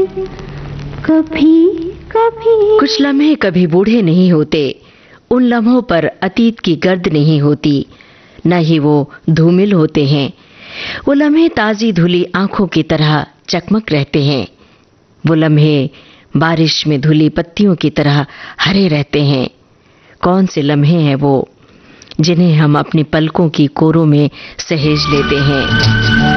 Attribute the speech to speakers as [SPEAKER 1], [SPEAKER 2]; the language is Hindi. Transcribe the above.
[SPEAKER 1] कभी कभी।
[SPEAKER 2] कुछ लम्हे कभी बूढ़े नहीं होते, उन लम्हों पर अतीत की गर्द नहीं होती, न ही वो धूमिल होते हैं। वो लम्हे ताजी धुली आंखों की तरह चकमक रहते हैं। वो लम्हे बारिश में धुली पत्तियों की तरह हरे रहते हैं। कौन से लम्हे हैं वो जिन्हें हम अपनी पलकों की कोरों में सहेज लेते हैं।